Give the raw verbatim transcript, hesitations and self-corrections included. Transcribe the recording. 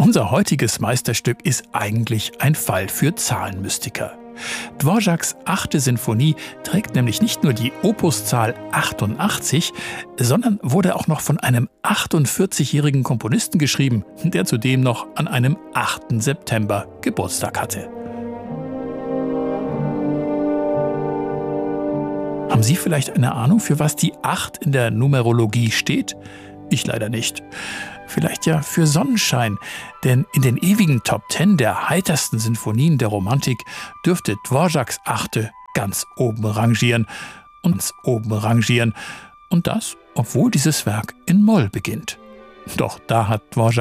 Unser heutiges Meisterstück ist eigentlich ein Fall für Zahlenmystiker. Dvořáks achte Sinfonie trägt nämlich nicht nur die Opuszahl achtundachtzig, sondern wurde auch noch von einem achtundvierzigjährigen Komponisten geschrieben, der zudem noch an einem achten September Geburtstag hatte. Haben Sie vielleicht eine Ahnung, für was die acht in der Numerologie steht? Ich leider nicht. Vielleicht ja für Sonnenschein, denn in den ewigen Top Ten der heitersten Sinfonien der Romantik dürfte Dvořáks Achte ganz oben rangieren und ganz oben rangieren. Und das, obwohl dieses Werk in Moll beginnt. Doch da hat Dvořák